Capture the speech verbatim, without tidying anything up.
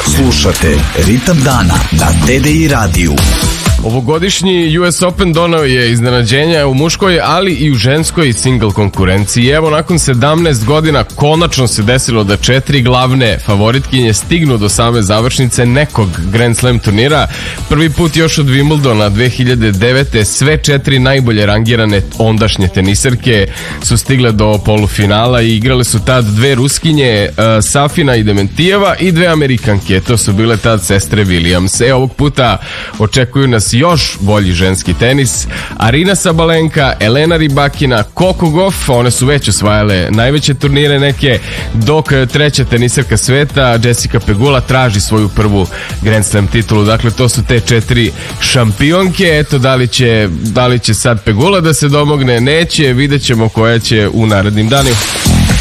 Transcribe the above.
Slušate Ritam dana na T D I radiju. Ovogodišnji U S Open donao je iznenađenja u muškoj, ali i u ženskoj single konkurenciji. Evo, nakon sedamnaest godina konačno se desilo da četiri glavne favoritkinje stignu do same završnice nekog Grand Slam turnira. Prvi put još od Wimbledona dve hiljade devete. Sve četiri najbolje rangirane ondašnje teniserke su stigle do polufinala i igrale su tad dve Ruskinje, Safina i Dementijeva, i dve Amerikanke. To su bile tad sestre Williams. E, ovog puta očekuju nas još bolji ženski tenis. Arina Sabalenka, Elena Rybakina, Coco Gauff, one su već osvajale najveće turnire neke, dok treća teniserka sveta, Jessica Pegula, traži svoju prvu Grand Slam titulu. Dakle, to su te četiri šampionke. Eto, da li će, da li će sad Pegula da se domogne? Neće, vidjet ćemo koja će u narednim danima.